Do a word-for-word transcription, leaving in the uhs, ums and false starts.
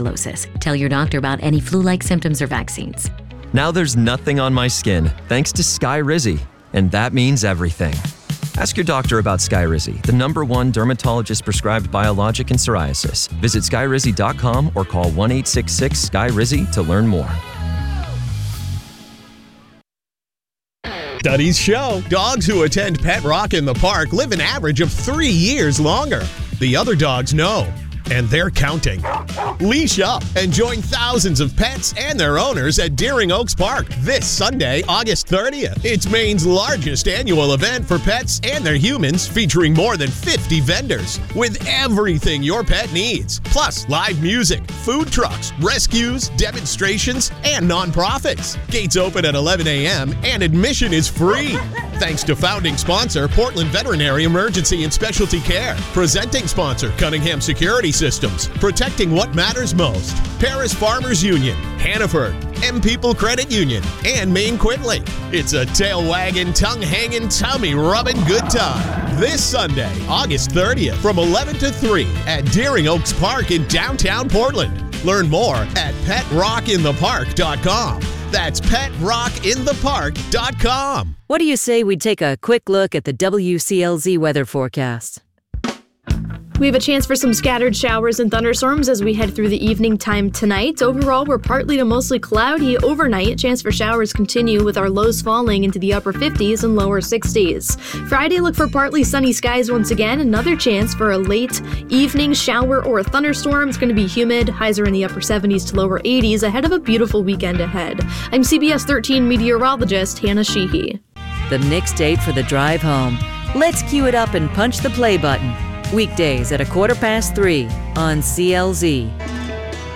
tuberculosis. Tell your doctor about any flu-like symptoms or vaccines. Now there's nothing on my skin, thanks to Skyrizi. And that means everything. Ask your doctor about Skyrizi, the number one dermatologist-prescribed biologic in psoriasis. Visit skyrizi dot com or call one eight six six S K Y R I Z I to learn more. Studies show dogs who attend Pet Rock in the Park live an average of three years longer. The other dogs know, and they're counting. Leash up and join thousands of pets and their owners at Deering Oaks Park this Sunday, August thirtieth. It's Maine's largest annual event for pets and their humans, featuring more than fifty vendors with everything your pet needs. Plus, live music, food trucks, rescues, demonstrations, and nonprofits. Gates open at eleven a.m. and admission is free. Thanks to founding sponsor, Portland Veterinary Emergency and Specialty Care. Presenting sponsor, Cunningham Security Systems. Protecting what matters most. Paris Farmers Union, Hannaford, M People Credit Union, and Maine Quinley. It's a tail-wagging, tongue-hanging, tummy-rubbing good time. This Sunday, August thirtieth, from eleven to three at Deering Oaks Park in downtown Portland. Learn more at pet rock in the park dot com. That's pet rock in the park dot com. What do you say we take a quick look at the W C L Z weather forecast? We have a chance for some scattered showers and thunderstorms as we head through the evening time tonight. Overall, we're partly to mostly cloudy overnight. Chance for showers continue with our lows falling into the upper fifties and lower sixties. Friday, look for partly sunny skies once again. Another chance for a late evening shower or a thunderstorm. It's going to be humid. Highs are in the upper seventies to lower eighties ahead of a beautiful weekend ahead. I'm C B S thirteen meteorologist Hannah Sheehy. The mixed date for the drive home. Let's cue it up and punch the play button. Weekdays at a quarter past three on C L Z.